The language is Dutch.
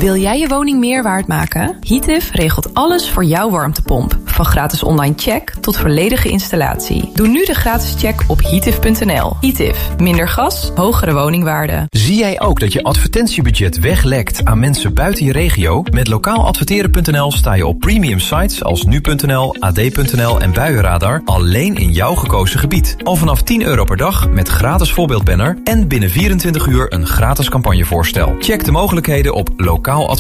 Wil jij je woning meer waard maken? Heatif regelt alles voor jouw warmtepomp. Van gratis online check tot volledige installatie. Doe nu de gratis check op heatif.nl. Heatif. Minder gas, hogere woningwaarde. Zie jij ook dat je advertentiebudget weglekt aan mensen buiten je regio? Met lokaaladverteren.nl sta je op premium sites als nu.nl, ad.nl en Buienradar alleen in jouw gekozen gebied. Al vanaf €10 per dag met gratis voorbeeldbanner en binnen 24 uur een gratis campagnevoorstel. Check de mogelijkheden op lokaaladverteren.nl.